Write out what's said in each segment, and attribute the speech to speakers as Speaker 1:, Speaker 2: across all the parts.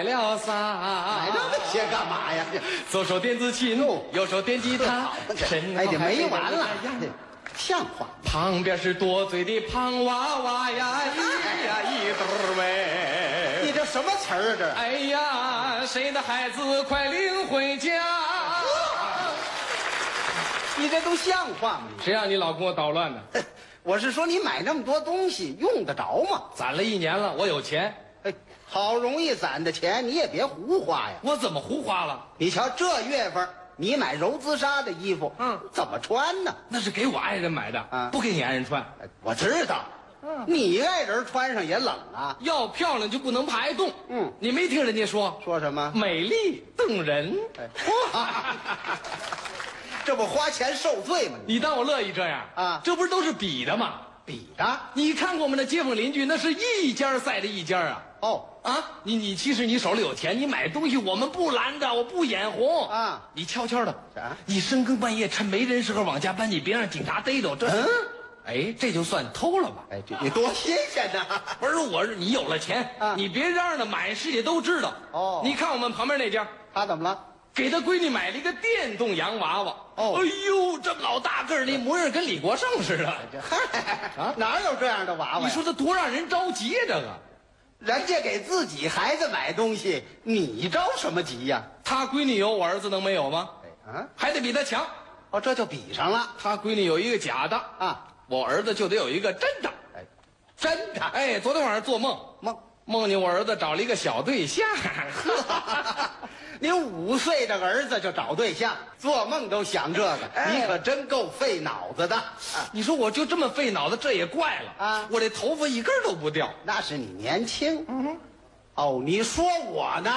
Speaker 1: 买了仨。
Speaker 2: 买那么些干嘛呀？
Speaker 1: 左手电子琴，右手电吉他，
Speaker 2: 哎，这没完了，像话。
Speaker 1: 旁边是多嘴的胖娃娃呀，咿呀一对喂。
Speaker 2: 你这什么词儿啊？这
Speaker 1: 哎呀，谁的孩子快领回家？
Speaker 2: 你这都像话吗？
Speaker 1: 谁让你老跟我捣乱呢？
Speaker 2: 我是说，你买那么多东西用得着吗？
Speaker 1: 攒了1年了，我有钱。
Speaker 2: 哎，好容易攒的钱，你也别胡花呀。
Speaker 1: 我怎么胡花了？
Speaker 2: 你瞧这月份，你买柔姿纱的衣服，怎么穿呢？
Speaker 1: 那是给我爱人买的，不给你爱人穿。
Speaker 2: 哎我知道，你爱人穿上也冷啊。
Speaker 1: 要漂亮就不能排动。你没听人家说
Speaker 2: 什么？
Speaker 1: 美丽动人。
Speaker 2: 这不花钱受罪吗？
Speaker 1: 你当我乐意这样
Speaker 2: 啊？
Speaker 1: 这不是都是比的吗？
Speaker 2: 比的。
Speaker 1: 你看过我们的街坊邻居，那是一家赛的一家啊。你其实你手里有钱，你买东西我们不拦着，我不眼红
Speaker 2: 啊。
Speaker 1: 你悄悄的
Speaker 2: 啥？
Speaker 1: 你深更半夜趁没人时候往家搬，你别让警察逮着。哎，这就算偷了吧？
Speaker 2: 哎，这多新鲜呐！
Speaker 1: 不是你有了钱你别嚷的，满世界都知道。你看我们旁边那家，
Speaker 2: 他怎么了？
Speaker 1: 给他闺女买了一个电动洋娃娃。哎呦，这么老大个儿，那模样跟李国盛似的。
Speaker 2: 哪有这样的娃娃？
Speaker 1: 你说这多让人着急呀！这个，
Speaker 2: 人家给自己孩子买东西，你着什么急呀？
Speaker 1: 他闺女有，我儿子能没有吗？还得比他强。
Speaker 2: 这就比上了。
Speaker 1: 他闺女有一个假的我儿子就得有一个真的。
Speaker 2: 真的。
Speaker 1: 哎，昨天晚上做梦见我儿子找了一个小对象。
Speaker 2: 您5岁的儿子就找对象，做梦都想这个，你可真够费脑子的。
Speaker 1: 你说我就这么费脑子，这也怪了我这头发一根都不掉。
Speaker 2: 那是你年轻。你说我呢？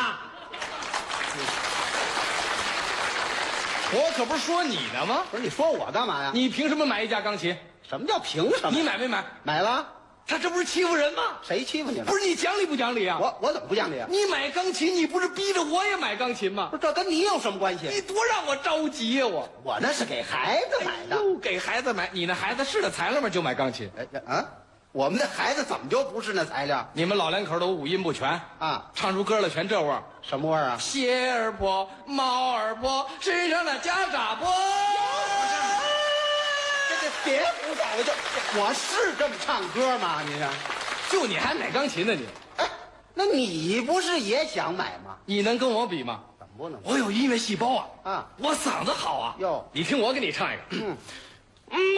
Speaker 1: 我可不是说你呢吗？
Speaker 2: 不是，你说我干嘛呀？
Speaker 1: 你凭什么买一架钢琴？
Speaker 2: 什么叫凭什么？
Speaker 1: 你买没买？
Speaker 2: 买了。
Speaker 1: 他这不是欺负人吗？
Speaker 2: 谁欺负你了？
Speaker 1: 不是你讲理不讲理啊？
Speaker 2: 我怎么不讲理啊？
Speaker 1: 你买钢琴，你不是逼着我也买钢琴吗？
Speaker 2: 不是，这跟你有什么关系？
Speaker 1: 你多让我着急呀！
Speaker 2: 我那是给孩子买的。
Speaker 1: 给孩子买，你那孩子是那材料吗？就买钢琴。
Speaker 2: 我们的孩子怎么就不是那材料？
Speaker 1: 你们老两口都五音不全唱出歌了全这味儿。
Speaker 2: 什么味儿啊？
Speaker 1: 鞋儿破，帽儿破，身上的袈裟破。
Speaker 2: 别胡搞了，我是这么唱歌吗？你看，
Speaker 1: 就你还买钢琴呢你？
Speaker 2: 那你不是也想买吗？
Speaker 1: 你能跟我比吗？
Speaker 2: 怎么不能？
Speaker 1: 我有音乐细胞我嗓子好
Speaker 2: 哟，
Speaker 1: 你听我给你唱一个。